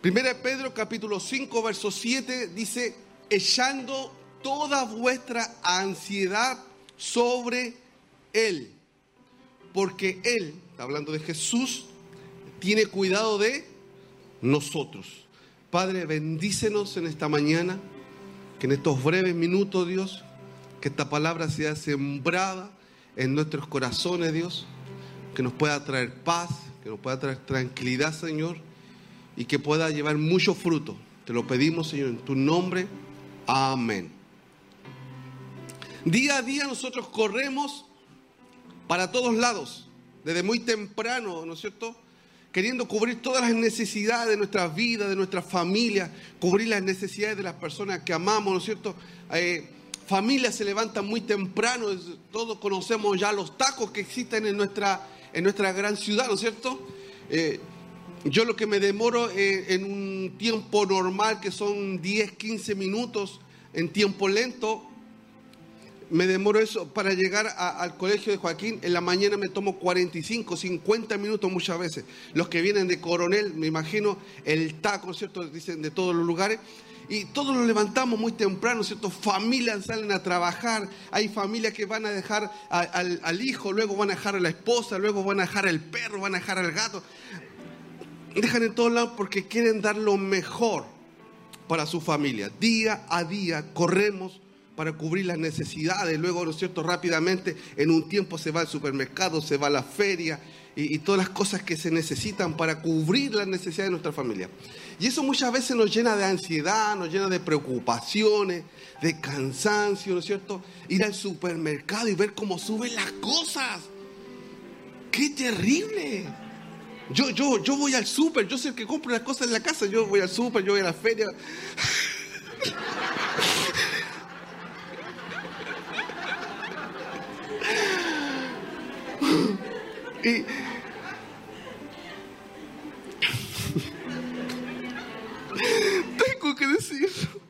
Primera de Pedro capítulo 5 verso 7 dice: echando toda vuestra ansiedad sobre Él, porque Él, está hablando de Jesús, tiene cuidado de nosotros. Padre, bendícenos en esta mañana, que en estos breves minutos, Dios, que esta palabra sea sembrada en nuestros corazones, Dios, que nos pueda traer paz, que nos pueda traer tranquilidad, Señor, y que pueda llevar mucho fruto. Te lo pedimos, Señor, en tu nombre. Amén. Día a día nosotros corremos para todos lados, desde muy temprano, ¿no es cierto?, queriendo cubrir todas las necesidades de nuestra vida, de nuestra familia, cubrir las necesidades de las personas que amamos, ¿no es cierto? Familias se levantan muy temprano, todos conocemos ya los tacos que existen en nuestra gran ciudad, ¿no es cierto? Yo lo que me demoro en un tiempo normal, que son 10, 15 minutos, en tiempo lento, me demoro eso para llegar al colegio de Joaquín. En la mañana me tomo 45, 50 minutos muchas veces. Los que vienen de Coronel, me imagino, el taco, ¿cierto? Dicen de todos los lugares. Y todos nos levantamos muy temprano, ¿cierto? Familias salen a trabajar. Hay familias que van a dejar al hijo, luego van a dejar a la esposa, luego van a dejar al perro, van a dejar al gato. Dejan en todos lados porque quieren dar lo mejor para su familia. Día a día corremos para cubrir las necesidades. Luego, ¿no es cierto?, rápidamente, en un tiempo se va al supermercado, se va a la feria y todas las cosas que se necesitan para cubrir las necesidades de nuestra familia. Y eso muchas veces nos llena de ansiedad, nos llena de preocupaciones, de cansancio, ¿no es cierto? Ir al supermercado y ver cómo suben las cosas. ¡Qué terrible! Yo voy al súper, yo soy el que compro las cosas en la casa, yo voy al súper, yo voy a la feria. Y tengo que decir,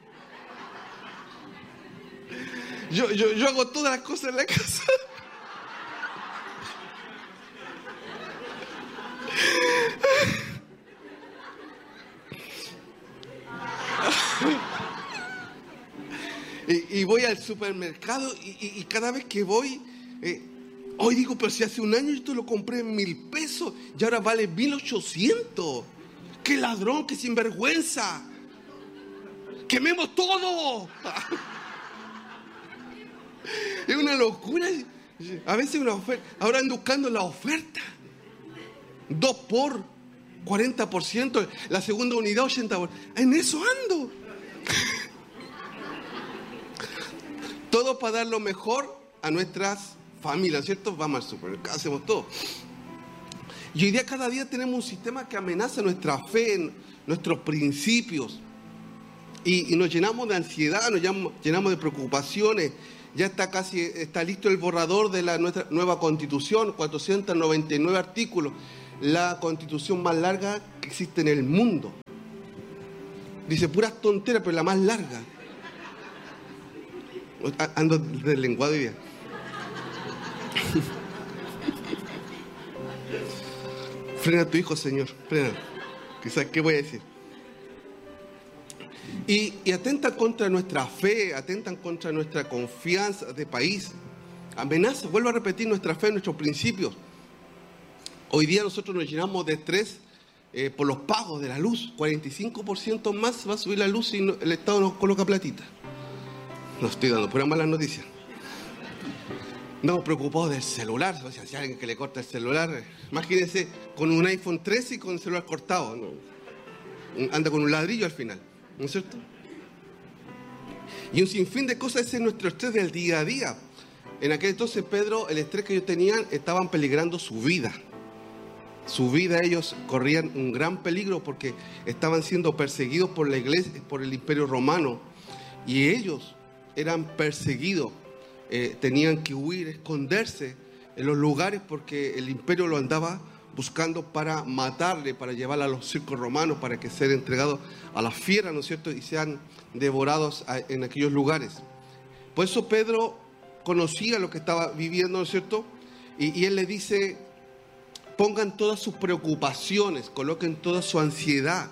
yo hago todas las cosas en la casa. Y voy al supermercado y cada vez que voy, hoy digo, pero si hace un año esto lo compré en 1,000 pesos y ahora vale 1,800. ¡Qué ladrón, qué sinvergüenza! ¡Quememos todo! Es una locura. A veces una oferta. Ahora ando buscando la oferta. 2 por 40%. La segunda unidad 80%. En eso ando. Todo para dar lo mejor a nuestras familias, ¿cierto? Vamos al supermercado, hacemos todo. Y hoy día, cada día tenemos un sistema que amenaza nuestra fe, nuestros principios. Y nos llenamos de ansiedad, nos llenamos de preocupaciones. Ya está listo el borrador de nuestra nueva Constitución, 499 artículos. La Constitución más larga que existe en el mundo. Dice puras tonteras, pero la más larga. Ando deslenguado hoy día. Frena a tu hijo, Señor, frena. Quizás, ¿qué voy a decir? Y atentan contra nuestra fe, atentan contra nuestra confianza de país. Amenaza, vuelvo a repetir, nuestra fe, nuestros principios. Hoy día nosotros nos llenamos de estrés por los pagos de la luz. 45% más va a subir la luz si el Estado nos coloca platita. No estoy dando puras malas noticias. No, preocupados del celular. O sea, si hay alguien que le corta el celular, imagínense con un iPhone 13 y con el celular cortado, ¿no? Anda con un ladrillo al final, ¿no es cierto? Y un sinfín de cosas. Ese es nuestro estrés del día a día. En aquel entonces, Pedro, el estrés que ellos tenían, estaban peligrando su vida. Su vida, ellos corrían un gran peligro porque estaban siendo perseguidos por la iglesia, por el Imperio Romano. Y ellos eran perseguidos. Tenían que huir, esconderse en los lugares porque el imperio lo andaba buscando para matarle, para llevarle a los circos romanos, para que sean entregados a las fieras, ¿no es cierto?, y sean devorados en aquellos lugares. Por eso Pedro conocía lo que estaba viviendo, ¿no es cierto?, y él le dice: pongan todas sus preocupaciones, coloquen toda su ansiedad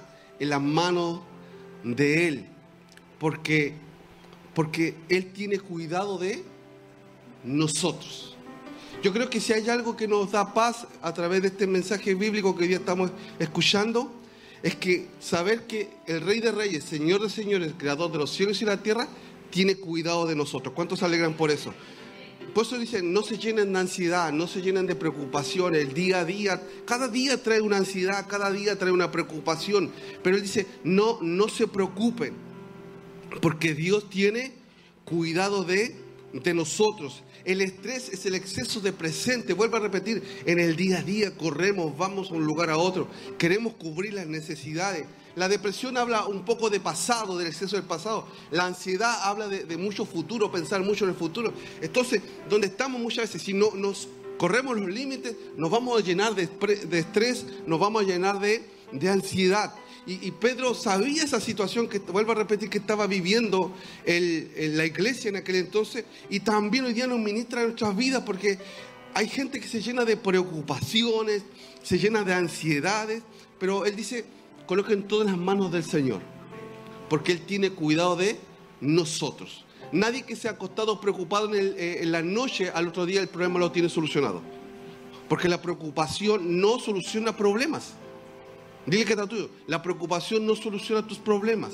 en las manos de Él, porque Él tiene cuidado de nosotros. Yo creo que si hay algo que nos da paz a través de este mensaje bíblico que hoy día estamos escuchando, es que saber que el Rey de Reyes, Señor de Señores, Creador de los cielos y la tierra, tiene cuidado de nosotros. ¿Cuántos se alegran por eso? Por eso dicen, no se llenen de ansiedad, no se llenen de preocupaciones. El día a día, cada día trae una ansiedad, cada día trae una preocupación. Pero Él dice, no se preocupen, porque Dios tiene cuidado de nosotros. El estrés es el exceso de presente. Vuelvo a repetir, en el día a día corremos, vamos de un lugar a otro, queremos cubrir las necesidades. La depresión habla un poco de pasado, del exceso del pasado. La ansiedad habla de mucho futuro, pensar mucho en el futuro. Entonces, donde estamos muchas veces, si no nos corremos los límites, nos vamos a llenar de estrés, nos vamos a llenar de ansiedad. Y Pedro sabía esa situación que, vuelvo a repetir, que estaba viviendo la iglesia en aquel entonces, y también hoy día nos ministra en nuestras vidas, porque hay gente que se llena de preocupaciones, se llena de ansiedades, pero Él dice, coloquen todo en las manos del Señor, porque Él tiene cuidado de nosotros. Nadie que se ha acostado preocupado en la noche, al otro día el problema lo tiene solucionado, porque la preocupación no soluciona problemas. Dile que está tuyo. La preocupación no soluciona tus problemas.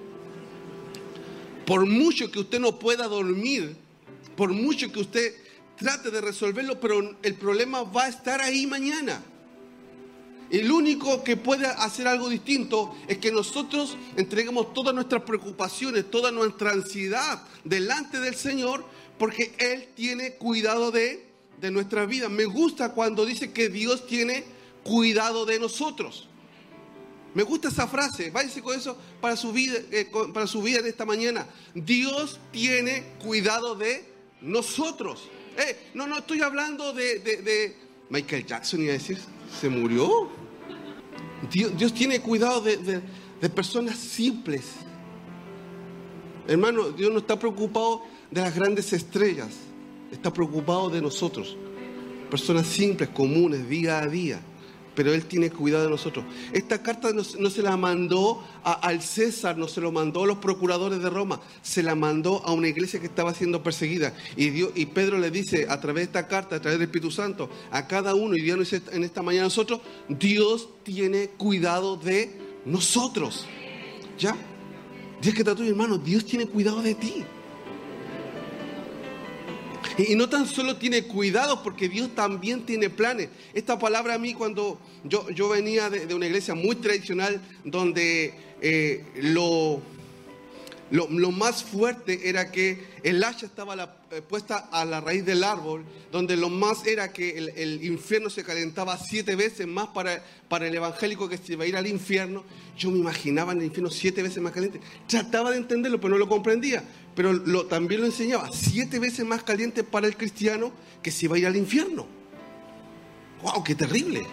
Por mucho que usted no pueda dormir, por mucho que usted trate de resolverlo, pero el problema va a estar ahí mañana. El único que puede hacer algo distinto es que nosotros entreguemos todas nuestras preocupaciones, toda nuestra ansiedad delante del Señor, porque Él tiene cuidado de nuestra vida. Me gusta cuando dice que Dios tiene cuidado de nosotros. Me gusta esa frase, váyase con eso para su vida en esta mañana. Dios tiene cuidado de nosotros. No estoy hablando de Michael Jackson, iba a decir, se murió. Dios tiene cuidado de personas simples. Hermano, Dios no está preocupado de las grandes estrellas, está preocupado de nosotros. Personas simples, comunes, día a día. Pero Él tiene cuidado de nosotros. Esta carta no se la mandó al César, no se lo mandó a los procuradores de Roma, se la mandó a una iglesia que estaba siendo perseguida. Y Pedro le dice a través de esta carta, a través del Espíritu Santo, a cada uno, y Dios nos dice en esta mañana a nosotros, Dios tiene cuidado de nosotros. ¿Ya? Dios que está tuyo, hermano, Dios tiene cuidado de ti. Y no tan solo tiene cuidado, porque Dios también tiene planes. Esta palabra a mí, cuando yo venía de una iglesia muy tradicional, donde lo más fuerte era que el hacha estaba puesta a la raíz del árbol, donde lo más era que el infierno se calentaba 7 veces más para el evangélico que se iba a ir al infierno. Yo me imaginaba en el infierno 7 veces más caliente. Trataba de entenderlo, pero no lo comprendía. Pero también lo enseñaba, 7 veces más caliente para el cristiano que se iba a ir al infierno. ¡Wow! ¡Qué terrible!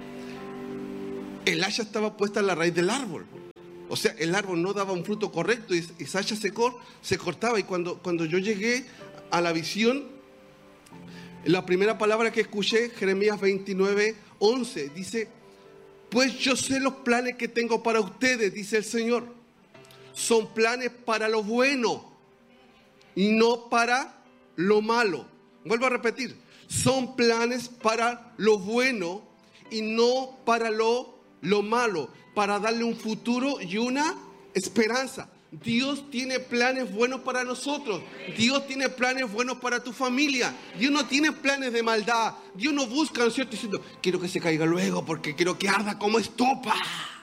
El hacha estaba puesta en la raíz del árbol. O sea, el árbol no daba un fruto correcto y esa hacha se cortaba. Y cuando yo llegué a la visión, la primera palabra que escuché, Jeremías 29:11, dice, pues yo sé los planes que tengo para ustedes, dice el Señor. Son planes para lo bueno y no para lo malo. Vuelvo a repetir, son planes para lo bueno y no para lo malo, para darle un futuro y una esperanza. Dios tiene planes buenos para nosotros. Dios tiene planes buenos para tu familia. Dios no tiene planes de maldad. Dios no busca, ¿no es cierto?, diciendo, quiero que se caiga luego porque quiero que arda como estopa,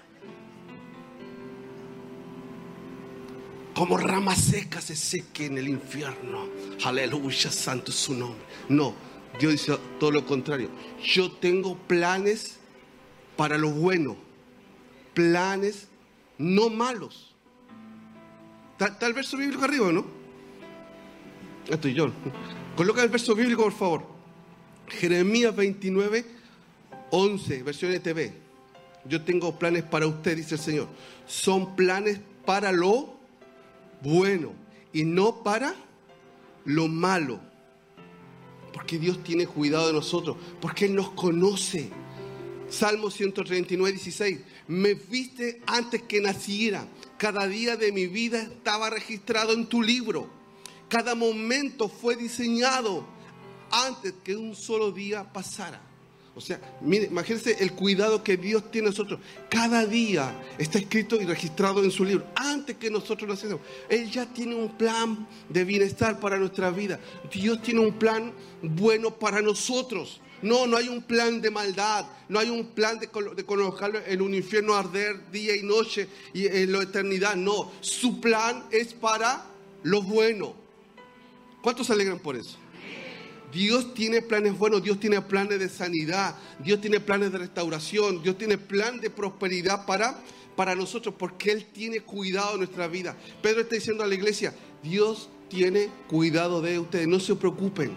como rama seca se seque en el infierno. Aleluya, santo es su nombre. No, Dios dice todo lo contrario. Yo tengo planes para lo bueno, planes no malos. Está el verso bíblico arriba, ¿no? Estoy yo. Coloca el verso bíblico, por favor. Jeremías 29:11, versión ETV. Yo tengo planes para usted, dice el Señor. Son planes para lo bueno y no para lo malo. Porque Dios tiene cuidado de nosotros, porque Él nos conoce. Salmo 139:16. me viste antes que naciera. Cada día de mi vida estaba registrado en tu libro. Cada momento fue diseñado antes que un solo día pasara. O sea, mire, imagínense el cuidado que Dios tiene de nosotros. Cada día está escrito y registrado en su libro. Antes que nosotros naciéramos, Él ya tiene un plan de bienestar para nuestra vida. Dios tiene un plan bueno para nosotros. No hay un plan de maldad. No hay un plan de colocarlo en un infierno a arder día y noche y en la eternidad. No, su plan es para lo bueno. ¿Cuántos se alegran por eso? Dios tiene planes buenos, Dios tiene planes de sanidad, Dios tiene planes de restauración, Dios tiene plan de prosperidad para nosotros, porque Él tiene cuidado de nuestra vida. Pedro está diciendo a la iglesia, Dios tiene cuidado de ustedes, no se preocupen,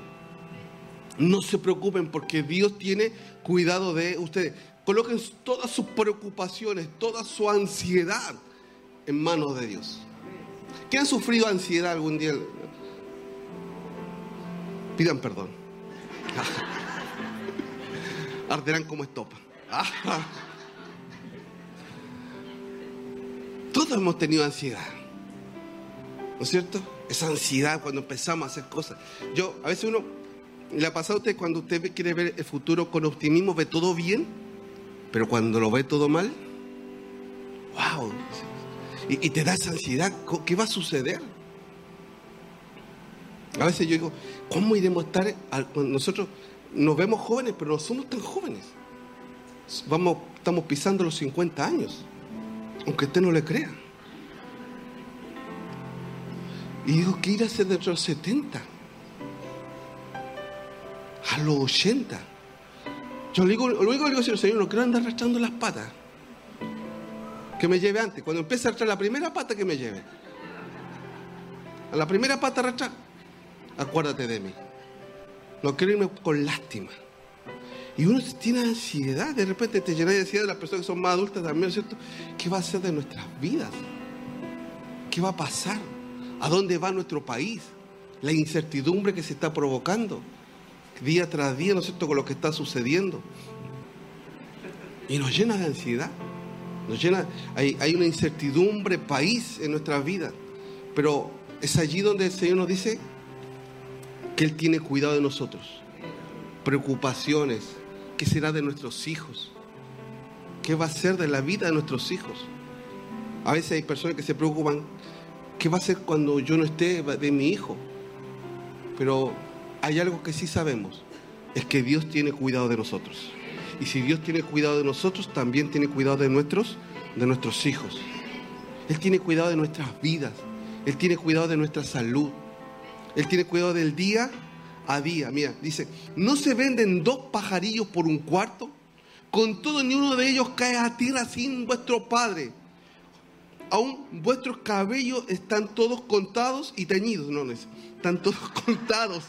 porque Dios tiene cuidado de ustedes. Coloquen todas sus preocupaciones, toda su ansiedad en manos de Dios. ¿Quién han sufrido ansiedad algún día? Pidan perdón. Arderán como estopa. Todos hemos tenido ansiedad, ¿no es cierto? Esa ansiedad cuando empezamos a hacer cosas. A veces le ha pasado a usted cuando usted quiere ver el futuro con optimismo, ve todo bien, pero cuando lo ve todo mal, wow, y te da esa ansiedad. ¿Qué va a suceder? A veces yo digo, ¿cómo iremos a estar? Nosotros nos vemos jóvenes, pero no somos tan jóvenes. Estamos pisando los 50 años, aunque usted no le crea. Y digo, ¿qué irá a hacer dentro de los 70? A los 80. Lo único que le digo al Señor, no quiero andar arrastrando las patas. Que me lleve antes. Cuando empiece a arrastrar la primera pata, que me lleve. A la primera pata arrastrar, acuérdate de mí. No quiero irme con lástima. Y uno tiene ansiedad, de repente te llena de ansiedad. Las personas que son más adultas también, ¿cierto? ¿Qué va a ser de nuestras vidas? ¿Qué va a pasar? ¿A dónde va nuestro país? La incertidumbre que se está provocando día tras día, ¿no es cierto?, con lo que está sucediendo. Y nos llena de ansiedad. Hay una incertidumbre país en nuestras vidas. Pero es allí donde el Señor nos dice que Él tiene cuidado de nosotros. Preocupaciones. ¿Qué será de nuestros hijos? ¿Qué va a ser de la vida de nuestros hijos? A veces hay personas que se preocupan, ¿qué va a ser cuando yo no esté de mi hijo? Pero hay algo que sí sabemos, es que Dios tiene cuidado de nosotros. Y si Dios tiene cuidado de nosotros, también tiene cuidado de nuestros hijos. Él tiene cuidado de nuestras vidas. Él tiene cuidado de nuestra salud. Él tiene cuidado del día a día. Mira, dice, ¿no se venden 2 pajarillos por un cuarto? Con todo, ni uno de ellos cae a tierra sin vuestro Padre. Aún vuestros cabellos están todos contados y teñidos. No, están todos contados.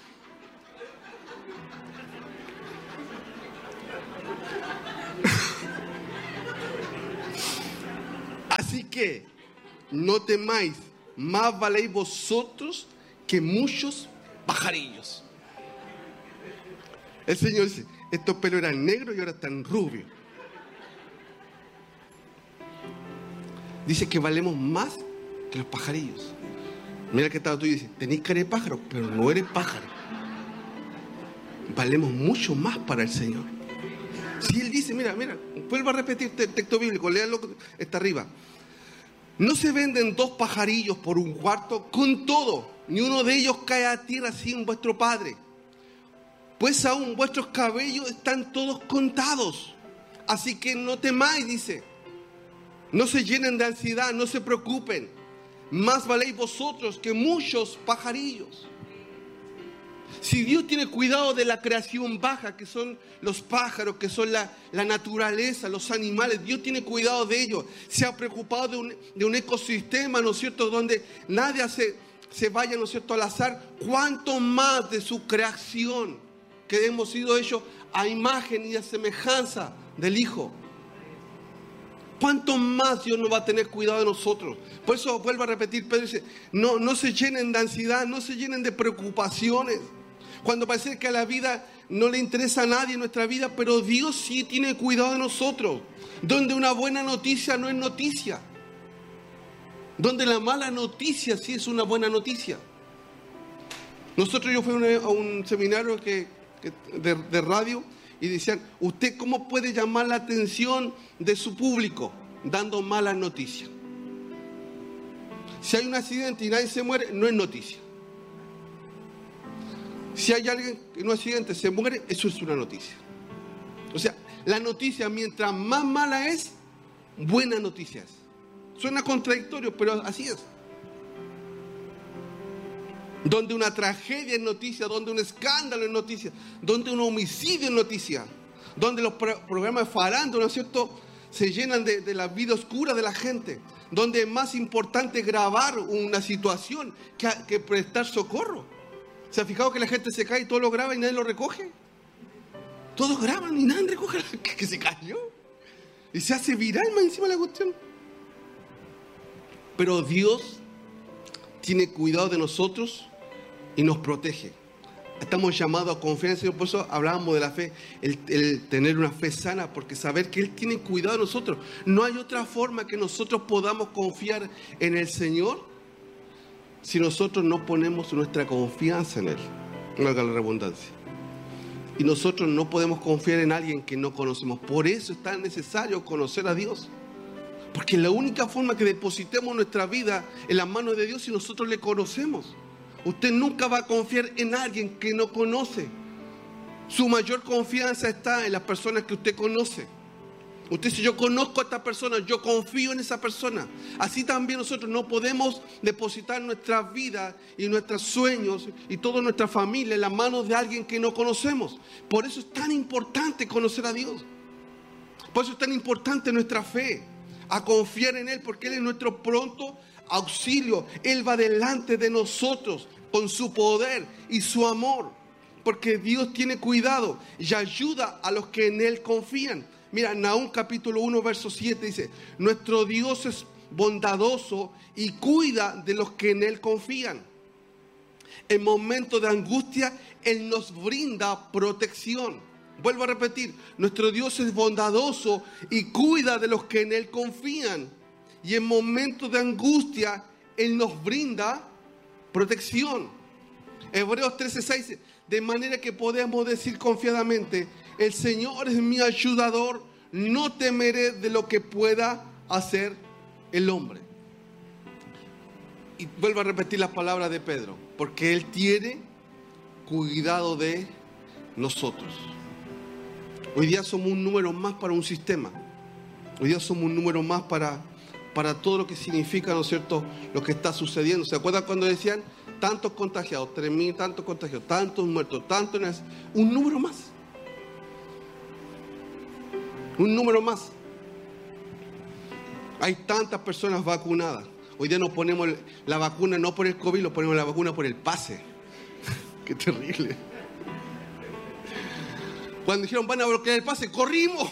Así que no temáis, más valéis vosotros que muchos pajarillos. El Señor dice, estos pelos eran negros y ahora están rubios. Dice que valemos más que los pajarillos. Mira que estaba tú y dice, tenés cara de pájaro, pero no eres pájaro. Valemos mucho más para el Señor. Si Él dice, mira, vuelvo a repetir el texto bíblico, léalo, está arriba. No se venden 2 pajarillos por un cuarto, con todo, ni uno de ellos cae a tierra sin vuestro Padre. Pues aún vuestros cabellos están todos contados. Así que no temáis, dice. No se llenen de ansiedad, no se preocupen. Más valéis vosotros que muchos pajarillos. Si Dios tiene cuidado de la creación baja, que son los pájaros, que son la naturaleza, los animales, Dios tiene cuidado de ellos. Se ha preocupado de un ecosistema, ¿no es cierto?, donde nadie se vaya, ¿no es cierto?, al azar. ¿Cuánto más de su creación, que hemos sido hechos a imagen y a semejanza del Hijo? ¿Cuánto más Dios no va a tener cuidado de nosotros? Por eso vuelvo a repetir, Pedro dice, no se llenen de ansiedad, no se llenen de preocupaciones. Cuando parece que a la vida no le interesa a nadie en nuestra vida, pero Dios sí tiene cuidado de nosotros. Donde una buena noticia no es noticia. Donde la mala noticia sí es una buena noticia. Yo fui a un seminario de radio y decían, ¿usted cómo puede llamar la atención de su público? Dando malas noticias. Si hay un accidente y nadie se muere, no es noticia. Si hay alguien en un accidente se muere, eso es una noticia. O sea, la noticia, mientras más mala es, buena noticia es. Suena contradictorio, pero así es. Donde una tragedia es noticia, donde un escándalo es noticia, donde un homicidio es noticia, donde los programas de farándula, ¿no es cierto?, se llenan de la vida oscura de la gente, donde es más importante grabar una situación que prestar socorro. ¿Se ha fijado que la gente se cae y todo lo graba y nadie lo recoge? Todos graban y nadie recoge que se cayó. Y se hace viral más encima la cuestión. Pero Dios tiene cuidado de nosotros y nos protege. Estamos llamados a confiar en el Señor. Por eso hablábamos de la fe, el tener una fe sana, porque saber que Él tiene cuidado de nosotros. No hay otra forma que nosotros podamos confiar en el Señor si nosotros no ponemos nuestra confianza en Él. No haga la redundancia. Y nosotros no podemos confiar en alguien que no conocemos. Por eso es tan necesario conocer a Dios. Porque la única forma que depositemos nuestra vida en las manos de Dios es si nosotros le conocemos. Usted nunca va a confiar en alguien que no conoce. Su mayor confianza está en las personas que usted conoce. Usted dice, yo conozco a esta persona, yo confío en esa persona. Así también nosotros no podemos depositar nuestra vida y nuestros sueños y toda nuestra familia en las manos de alguien que no conocemos. Por eso es tan importante conocer a Dios. Por eso es tan importante nuestra fe, a confiar en Él, porque Él es nuestro pronto auxilio. Él va delante de nosotros con su poder y su amor, porque Dios tiene cuidado y ayuda a los que en Él confían. Mira, Nahum capítulo 1 verso 7 dice, nuestro Dios es bondadoso y cuida de los que en Él confían. En momentos de angustia Él nos brinda protección. Vuelvo a repetir, nuestro Dios es bondadoso y cuida de los que en Él confían. Y en momentos de angustia, Él nos brinda protección. Hebreos 13:6, de manera que podemos decir confiadamente, el Señor es mi ayudador, no temeré de lo que pueda hacer el hombre. Y vuelvo a repetir las palabras de Pedro, porque Él tiene cuidado de nosotros. Hoy día somos un número más para un sistema. Hoy día somos un número más para todo lo que significa, ¿no es cierto?, lo que está sucediendo. ¿Se acuerdan cuando decían tantos contagiados, 3.000 tantos contagiados, tantos muertos, tantos? Un número más. Un número más. Hay tantas personas vacunadas. Hoy día nos ponemos la vacuna no por el COVID, lo ponemos la vacuna por el pase. Qué terrible. Cuando dijeron van a bloquear el pase, corrimos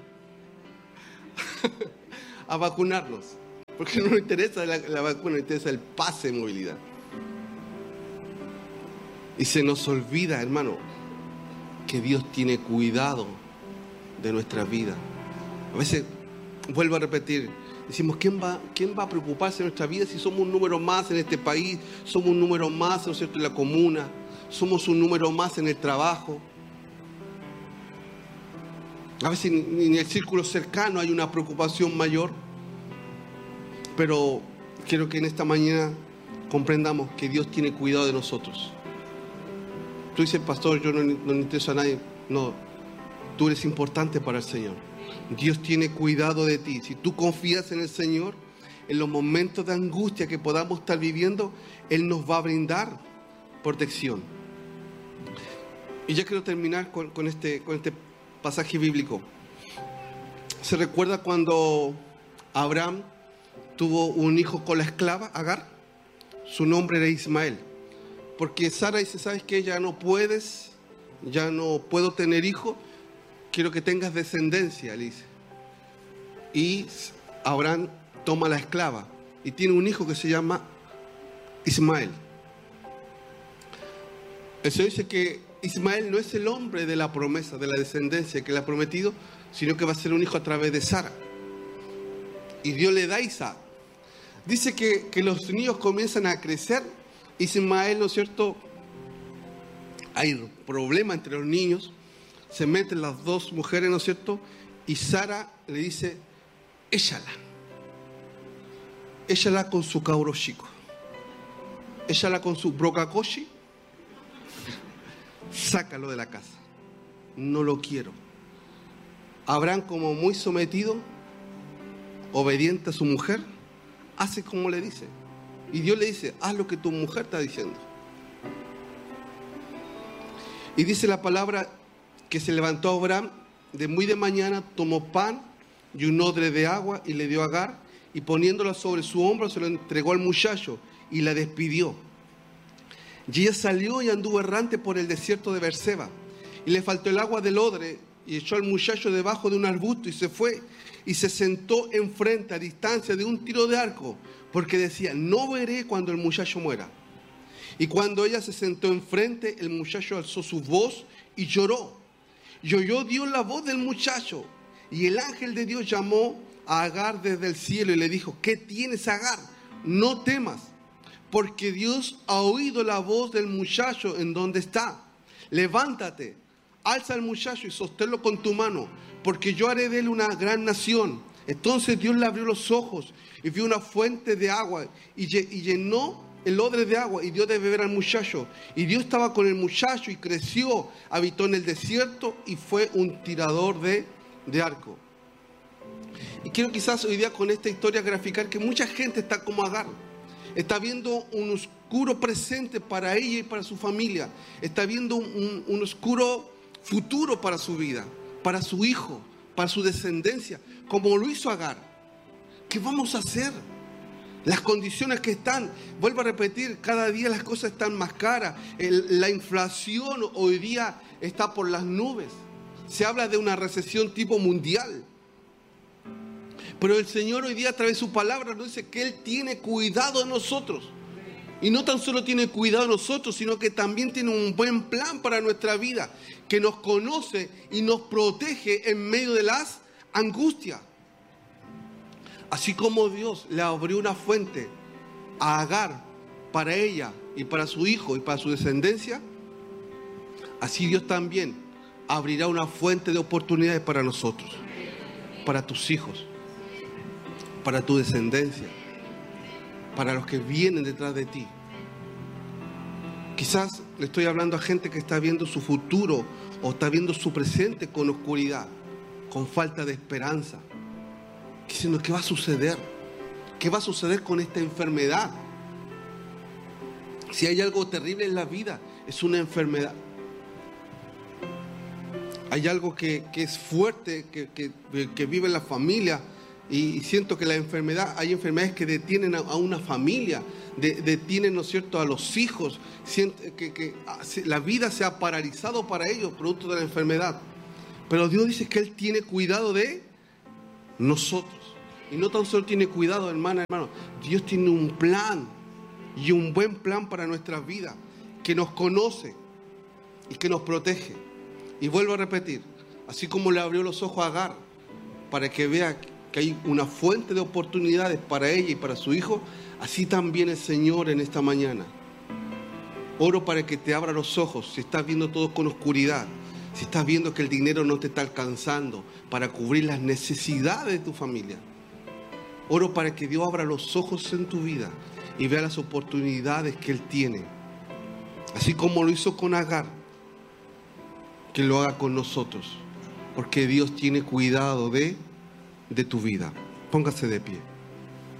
a vacunarnos. Porque no nos interesa la vacuna, nos interesa el pase de movilidad. Y se nos olvida, hermano, que Dios tiene cuidado de nuestra vida. A veces, vuelvo a repetir, decimos, ¿quién va a preocuparse de nuestra vida si somos un número más en este país? Somos un número más, ¿no es cierto?, en la comuna. Somos un número más en el trabajo. A veces en el círculo cercano hay una preocupación mayor. Pero quiero que en esta mañana comprendamos que Dios tiene cuidado de nosotros. Tú dices, pastor, yo no intereso a nadie. No, tú eres importante para el Señor. Dios tiene cuidado de ti. Si tú confías en el Señor, en los momentos de angustia que podamos estar viviendo, Él nos va a brindar protección. Y ya quiero terminar con este pasaje bíblico. ¿Se recuerda cuando Abraham tuvo un hijo con la esclava, Agar? Su nombre era Ismael. Porque Sara dice, ¿sabes qué? Ya no puedo tener hijo, quiero que tengas descendencia, le dice. Y Abraham toma la esclava y tiene un hijo que se llama Ismael. El Señor dice que Ismael no es el hombre de la promesa, de la descendencia que le ha prometido, sino que va a ser un hijo a través de Sara. Y Dios le da a Isaac. Dice que los niños comienzan a crecer. Ismael, ¿no es cierto? Hay problema entre los niños. Se meten las dos mujeres, ¿no es cierto? Y Sara le dice, échala con su cabro chico. Échala con su brocacoshi. Sácalo de la casa. No lo quiero. Abraham, como muy sometido, obediente a su mujer, hace como le dice. Y Dios le dice, haz lo que tu mujer está diciendo. Y dice la palabra que se levantó Abraham de muy de mañana, tomó pan y un odre de agua y le dio a Agar, y poniéndola sobre su hombro se lo entregó al muchacho y la despidió. Y ella salió y anduvo errante por el desierto de Berseba, y le faltó el agua del odre, y echó al muchacho debajo de un arbusto y se fue, y se sentó enfrente a distancia de un tiro de arco, porque decía, no veré cuando el muchacho muera. Y cuando ella se sentó enfrente, el muchacho alzó su voz y lloró. Y oyó Dios la voz del muchacho, y el ángel de Dios llamó a Agar desde el cielo y le dijo, ¿qué tienes, Agar? No temas, porque Dios ha oído la voz del muchacho en donde está. Levántate, alza al muchacho y sosténlo con tu mano, porque yo haré de él una gran nación. Entonces Dios le abrió los ojos y vio una fuente de agua y llenó el odre de agua y dio de beber al muchacho. Y Dios estaba con el muchacho y creció, habitó en el desierto y fue un tirador de arco. Y quiero quizás hoy día con esta historia graficar que mucha gente está como Agar. Está viendo un oscuro presente para ella y para su familia. Está viendo un oscuro futuro para su vida, para su hijo, para su descendencia, como lo hizo Agar. ¿Qué vamos a hacer? Las condiciones que están, vuelvo a repetir, cada día las cosas están más caras. La inflación hoy día está por las nubes. Se habla de una recesión tipo mundial. Pero el Señor hoy día a través de su palabra nos dice que Él tiene cuidado de nosotros. Y no tan solo tiene cuidado de nosotros, sino que también tiene un buen plan para nuestra vida, que nos conoce y nos protege en medio de las angustias. Así como Dios le abrió una fuente a Agar para ella y para su hijo y para su descendencia, así Dios también abrirá una fuente de oportunidades para nosotros, para tus hijos, para tu descendencia, para los que vienen detrás de ti. Quizás le estoy hablando a gente que está viendo su futuro o está viendo su presente con oscuridad, con falta de esperanza, diciendo, ¿qué va a suceder? ¿Qué va a suceder con esta enfermedad? Si hay algo terrible en la vida, es una enfermedad. Hay algo que es fuerte, que vive en la familia, y siento que la enfermedad, hay enfermedades que detienen a una familia, detienen, ¿no es cierto?, a los hijos. Siento que la vida se ha paralizado para ellos, producto de la enfermedad. Pero Dios dice que Él tiene cuidado de nosotros. Y no tan solo tiene cuidado, hermano, Dios tiene un plan y un buen plan para nuestras vidas, que nos conoce y que nos protege. Y vuelvo a repetir, así como le abrió los ojos a Agar para que vea que hay una fuente de oportunidades para ella y para su hijo, así también el Señor en esta mañana. Oro para que te abra los ojos si estás viendo todo con oscuridad, si estás viendo que el dinero no te está alcanzando para cubrir las necesidades de tu familia. Oro para que Dios abra los ojos en tu vida y vea las oportunidades que Él tiene. Así como lo hizo con Agar, que lo haga con nosotros, porque Dios tiene cuidado de tu vida. Póngase de pie.